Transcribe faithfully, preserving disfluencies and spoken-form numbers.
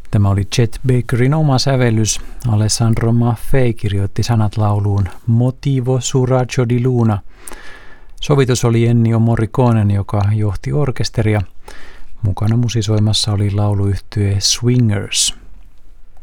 Tämä oli Chet Bakerin oma sävellys. Alessandro Maffei kirjoitti sanat lauluun Motivo su raggio di luna. Sovitus oli Ennio Morriconen, joka johti orkesteria. Mukana musisoimassa oli lauluyhtye Swingers.